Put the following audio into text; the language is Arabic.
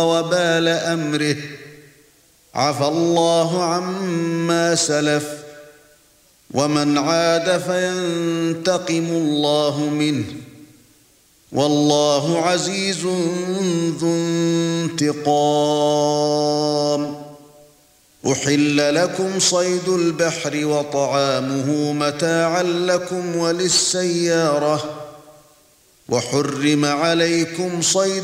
وبال أمره عفى الله عما سلف ومن عاد فينتقم الله منه والله عزيز ذو انتقام. أحل لكم صيد البحر وطعامه متاعا لكم وللسيارة وحرم عليكم صيد